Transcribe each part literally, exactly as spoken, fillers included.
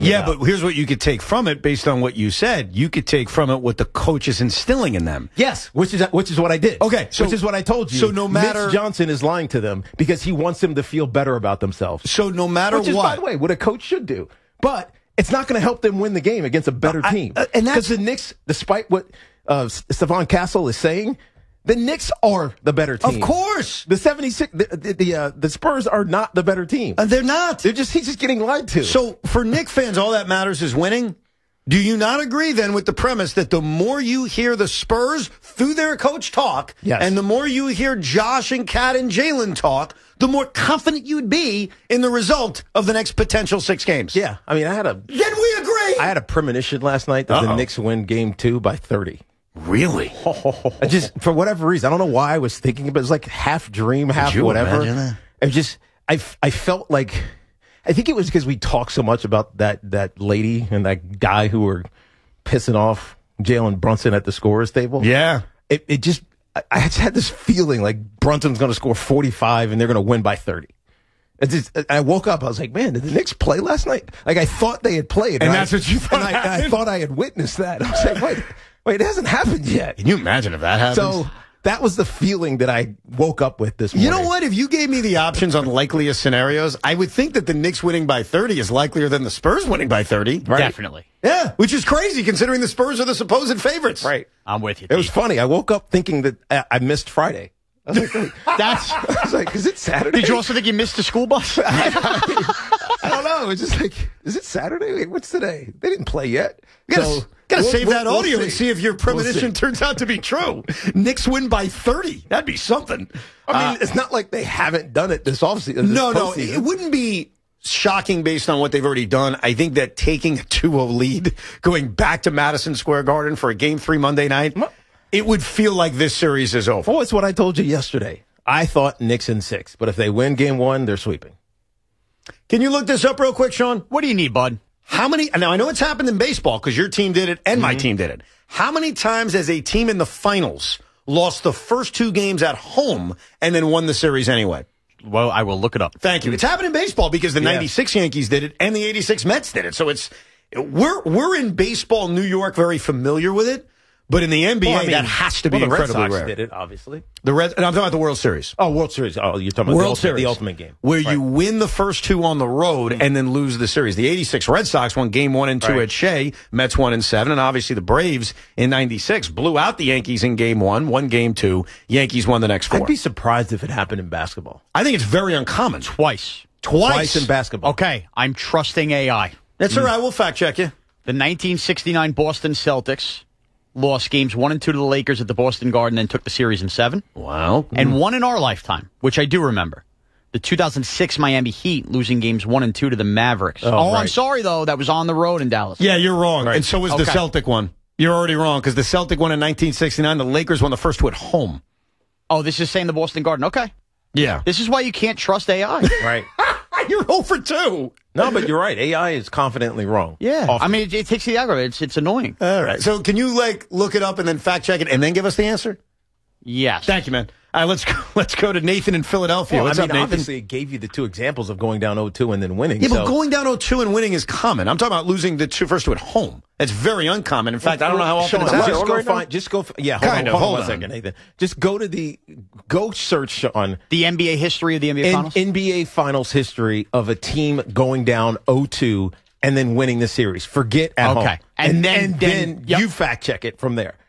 Yeah, but here's what you could take from it based on what you said. You could take from it what the coach is instilling in them. Yes, which is which is what I did. Okay, so, which is what I told you. So no matter Mitch Johnson is lying to them because he wants them to feel better about themselves. So no matter which is, what, by the way, what a coach should do. But it's not going to help them win the game against a better I, team. Uh, and that's because the Knicks, despite what uh, Stephon Castle is saying, the Knicks are the better team. Of course. The seventy-six, the the, the, uh, the Spurs are not the better team. Uh, they're not. They're just he's just getting lied to. So for Knick fans, all that matters is winning. Do you not agree then with the premise that the more you hear the Spurs through their coach talk, yes. and the more you hear Josh and Kat and Jalen talk, the more confident you'd be in the result of the next potential six games? Yeah. I mean, I had a... Then we agree. I had a premonition last night that Uh-oh. the Knicks win game two by thirty. Really? I just, for whatever reason, I don't know why I was thinking, but it was like half dream, half you whatever. imagine that? I just, I, I felt like, I think it was because we talked so much about that, that lady and that guy who were pissing off Jalen Brunson at the scorer's table. Yeah. It, it just, I, I just had this feeling like Brunson's going to score forty-five and they're going to win by thirty. It just, I woke up, I was like, man, did the Knicks play last night? Like, I thought they had played. And, and that's I, what you thought and I, I thought I had witnessed that. I was like, wait. Wait, it hasn't happened yet. Can you imagine if that happens? So that was the feeling that I woke up with this morning. You know what? If you gave me the options on likeliest scenarios, I would think that the Knicks winning by thirty is likelier than the Spurs winning by thirty. Right? Definitely. Yeah, which is crazy considering the Spurs are the supposed favorites. Right. I'm with you. It was funny. I woke up thinking that I, I missed Friday. I was like, That's. I was like, is it Saturday? Did you also think you missed the school bus? I don't know. It's just like, is it Saturday? Wait, what's today? They didn't play yet. Gotta, So gotta we'll- save we'll- that we'll audio see. and see if your premonition We'll see. turns out to be true. Knicks win by thirty. That'd be something. I mean, Uh, it's not like they haven't done it this offseason. no, no, it wouldn't be shocking based on what they've already done. I think that taking a two oh lead, going back to Madison Square Garden for a game three Monday night, it would feel like this series is over. Oh, it's what I told you yesterday. I thought Knicks in six, but if they win game one, they're sweeping. Can you look this up real quick, Sean? What do you need, bud? How many? Now, I know it's happened in baseball because your team did it and Mm-hmm. my team did it. How many times has a team in the finals lost the first two games at home and then won the series anyway? Well, I will look it up. Thank you. It's happened in baseball because the Yeah. ninety-six Yankees did it and the eighty-six Mets did it. So it's we're we're in baseball, New York, very familiar with it. But in the N B A, Well, I mean, that has to be well, the Red incredibly Sox rare. did it, obviously. The Red, and I'm talking about the World Series. Oh, World Series. Oh, you're talking about World the, ultimate, Series, the ultimate game. Where Right. you win the first two on the road and then lose the series. The eighty-six Red Sox won game one and two Right. at Shea, Mets one and seven, and obviously the Braves in ninety-six blew out the Yankees in game one, won game two, Yankees won the next four. I'd be surprised if it happened in basketball. I think it's very uncommon. Twice. Twice. Twice in basketball. Okay, I'm trusting A I. That's all right, we'll fact check you. The nineteen sixty-nine Boston Celtics lost games one and two to the Lakers at the Boston Garden and took the series in seven. Wow. And one in our lifetime, which I do remember. The two thousand six Miami Heat losing games one and two to the Mavericks. Oh, Oh, I'm right. sorry, though. That was on the road in Dallas. Yeah, you're wrong. And so was the Okay. Celtic one. You're already wrong because the Celtic won in nineteen sixty-nine. The Lakers won the first two at home. Oh, this is saying the Boston Garden. Okay. Yeah. This is why you can't trust A I. Right. You're zero for two. No, but you're right. A I is confidently wrong. Yeah. Often. I mean, it, it takes the aggro. It's, it's annoying. All right. So can you like look it up and then fact check it and then give us the answer? Yes. Thank you, man. All right, let's go, let's go to Nathan in Philadelphia. Well, What's I mean, up, Nathan? obviously, it gave you the two examples of going down oh two and then winning. Yeah, so. but going down oh two and winning is common. I'm talking about losing the two first two at home. That's very uncommon. In fact, I don't know how often Sean, it's just happened. go Right now? find, just go, f- yeah, hold Kind on, of, hold, hold on one on. second, Nathan. Just go to the, go search on The N B A history of the N B A N- Finals? N B A Finals history of a team going down oh two and then winning the series. Forget at Okay. home. And And, then- and then- then yep. you fact check it from there.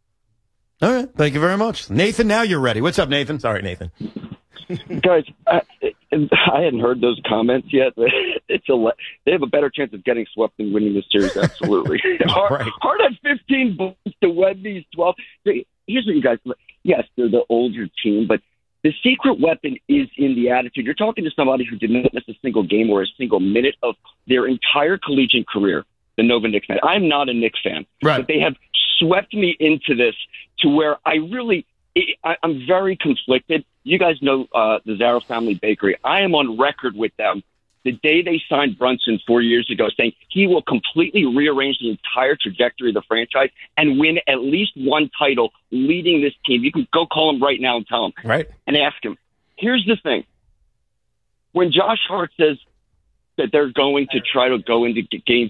All right. Thank you very much. Nathan, now you're ready. What's up, Nathan? Sorry, Nathan. Guys, I, I hadn't heard those comments yet. But it's a le- they have a better chance of getting swept than winning the series. Absolutely. hard, Right. hard at fifteen points to Wemby's twelve. They- Here's what you guys. Yes, they're the older team, but the secret weapon is in the attitude. You're talking to somebody who did not miss a single game or a single minute of their entire collegiate career. The Nova Knicks fan. I'm not a Knicks fan, Right. but they have swept me into this to where I really. I, I'm very conflicted. You guys know uh, the Zara Family Bakery. I am on record with them the day they signed Brunson four years ago saying he will completely rearrange the entire trajectory of the franchise and win at least one title leading this team. You can go call him right now and tell him. Right. And ask him. Here's the thing. When Josh Hart says that they're going to try to go into g- game